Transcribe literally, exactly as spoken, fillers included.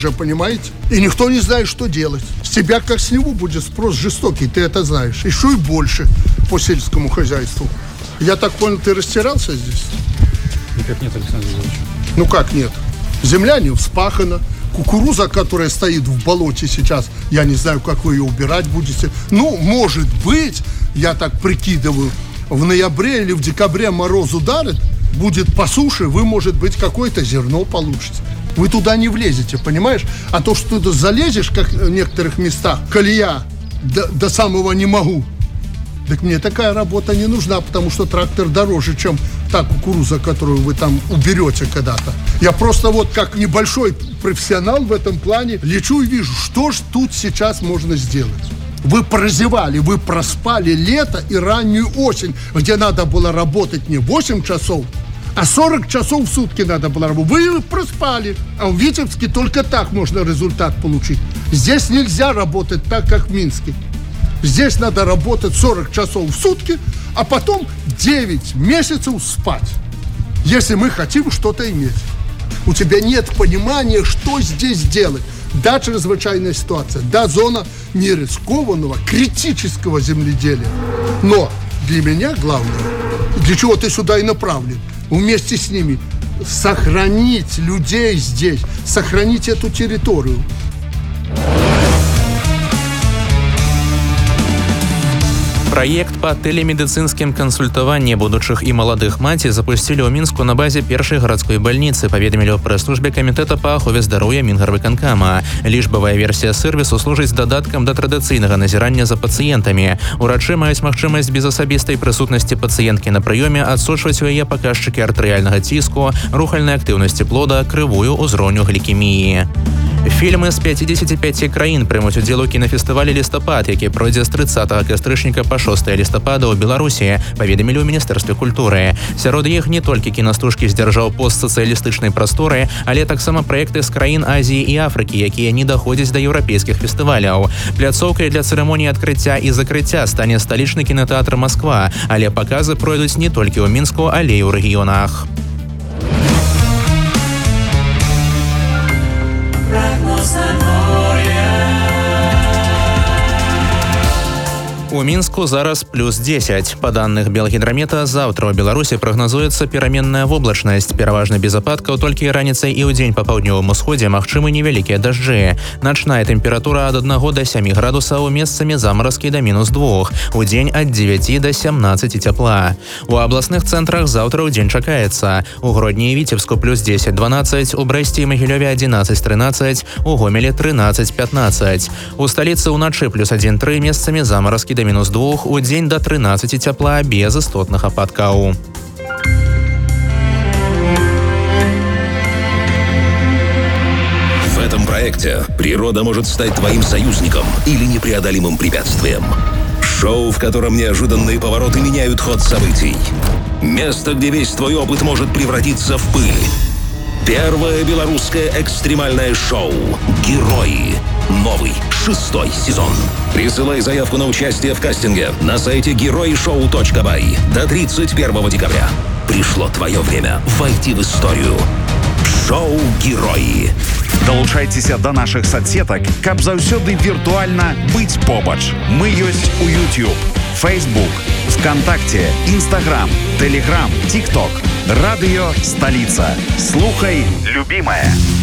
же, понимаете? И никто не знает, что делать. С тебя, как с него, будет спрос жестокий, ты это знаешь. Еще и больше по сельскому хозяйству. Я так понял, ты растирался здесь? Никак нет, Александр Ильич. Ну как нет? Земля не вспахана. Кукуруза, которая стоит в болоте сейчас, я не знаю, как вы ее убирать будете. Ну, может быть, я так прикидываю, в ноябре или в декабре мороз ударит, будет по суше, вы, может быть, какое-то зерно получите. Вы туда не влезете, понимаешь? А то, что ты залезешь, как в некоторых местах, колея до, до самого не могу, так мне такая работа не нужна, потому что трактор дороже, чем та кукуруза, которую вы там уберете когда-то. Я просто вот как небольшой профессионал в этом плане лечу и вижу, что ж тут сейчас можно сделать. Вы прозевали, вы проспали лето и раннюю осень, где надо было работать не восемь часов, а сорок часов в сутки надо было работать. Вы проспали. А в Витебске только так можно результат получить. Здесь нельзя работать так, как в Минске. Здесь надо работать сорок часов в сутки, а потом девять месяцев спать, если мы хотим что-то иметь. У тебя нет понимания, что здесь делать. Да, чрезвычайная ситуация, да, зона нерискованного, критического земледелия. Но для меня главное, для чего ты сюда и направлен, вместе с ними сохранить людей здесь, сохранить эту территорию. Праект па тэлемедыцынскім кансультаванні будучых і маладых маці запусцілі ў Мінску на базе першай гарадской бальніцы, паведамілі ў прэс-службе камітэта па ахове здароўя Мінгарвыканкама. Лічбавая версія сэрвісу служыць дадаткам да традыцыйнага назірання за пацыентамі. Урачы маюць магчымасць без асабістай прысутнасці пацыенткі на прыёме адсочваць у яе паказчыкі артэрыяльнага ціску, рухальнай актыўнасці плода, крывую ўзроўню глікеміі. Фільмы з пяцідзесяці пяці краін прымуць удзел у кінафестывалі «Лістапад», які пройдзе з трыццатага кастрычніка па шостае лістапада ў Беларусі, паведамілі ў Міністэрстве культуры. Сярод іх не толькі кінастужкі з дзяржаў постсацыялістычнай прасторы, але таксама праекты з краін Азіі і Афрыкі, якія не даходзяць да еўрапейскіх фестываляў. Пляцоўкай для цырымоніі адкрыцця і закрыцця стане сталічны кінатэатр «Масква», але паказы пройдуць не толькі ў Мінску, але і ў рэгіёнах. У Мінску зараз плюс дзесяць. Па даных Белгідрамета, заўтра ў Беларусі прагназуецца пераменная воблачнасць, пераважна без ападкаў, толькі раніцай і ўдзень па паўднёвым усходзе магчымы невялікія дажджы. Начная тэмпература ад аднаго да сямі градусаў, месцамі замаразкі да мінус двух. Удзень ад дзевяці да сямнаццаці цяпла. У абласных цэнтрах заўтра ўдзень чакаецца. У Гродні і Віцебску плюс дзесяць дванаццаць, у Брэсце і Магілёве адзінаццаць трынаццаць, у Гомелі трынаццаць пятнаццаць. У сталіцы ўначы плюс адзін тры, месцамі замаразкі да мінус двух, у дзень до трынаццаці цяпла без істотных ападкаў. В этом проекте природа может стать твоим союзником или непреодолимым препятствием. Шоу, в котором неожиданные повороты меняют ход событий. Место, где весь твой опыт может превратиться в пыль. Первое белорусское экстремальное шоу «Герои». Новый, шестой сезон. Присылай заявку на участие в кастинге на сайте герои шоу точка бай до тридцать первого декабря. Пришло твое время войти в историю. Шоу «Герои». Далучайцеся до наших соцсеток, каб заўсёды віртуальна быць побач. Мы ёсць у YouTube, Facebook, ВКонтакте, Instagram, Telegram, TikTok. Радио «Столица». Слухай, любимая.